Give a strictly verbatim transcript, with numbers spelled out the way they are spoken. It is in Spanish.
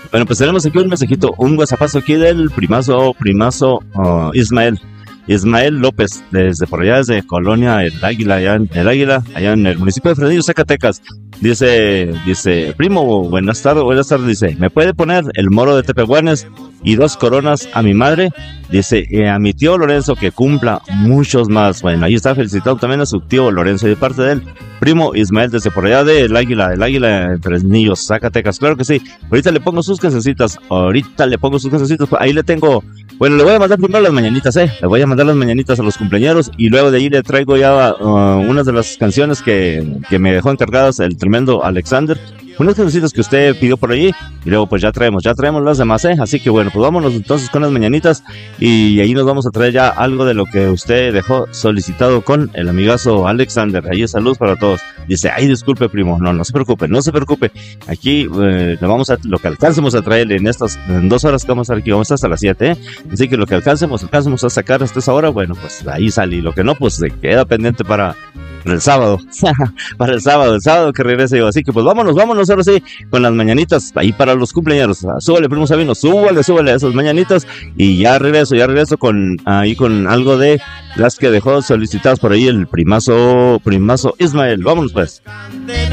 Bueno, pues tenemos aquí un mensajito, un WhatsAppazo aquí del primazo, primazo uh, Ismael. Ismael López, desde por allá, desde Colonia El Águila, allá en El Águila, allá en el municipio de Fresnillo, Zacatecas. Dice, dice, primo, buenas tardes, buenas tardes, dice, ¿me puede poner el moro de Tepehuanes y dos coronas a mi madre? Dice, eh, a mi tío Lorenzo, que cumpla muchos más. Bueno, ahí está felicitado también a su tío Lorenzo, y de parte de él, primo Ismael, desde por allá de El Águila, El Águila en Fresnillo, Zacatecas. Claro que sí, ahorita le pongo sus cancioncitas, ahorita le pongo sus cancioncitas, ahí le tengo, bueno, le voy a mandar primero las mañanitas, eh, le voy a mandar las mañanitas a los cumpleañeros, y luego de ahí le traigo ya uh, unas de las canciones que, que me dejó encargadas el tremendo Alexander, unas cancioncitas que usted pidió por allí, y luego pues ya traemos, ya traemos las demás, eh, así que bueno, pues vámonos entonces con las mañanitas, y ahí nos vamos a traer ya algo de lo que usted dejó solicitado con el amigazo Alexander. Ahí es salud para todos. Dice, ay, disculpe, primo, no, no se preocupe, no se preocupe, aquí eh, le vamos a, lo que alcancemos a traerle en estas, en dos horas que vamos a estar aquí, vamos a estar hasta las siete, eh, así que lo que alcancemos, alcancemos a sacar hasta esa hora, bueno, pues ahí sale, y lo que no, pues se queda pendiente para el sábado, para el sábado, el sábado que regrese yo. Así que pues vámonos, vámonos ahora sí, con las mañanitas ahí para los cumpleaños. Súbale, primo Sabino, súbale, súbale a esas mañanitas, y ya regreso, ya regreso con ahí con algo de las que dejó solicitadas por ahí el primazo, primazo Ismael. Vámonos pues.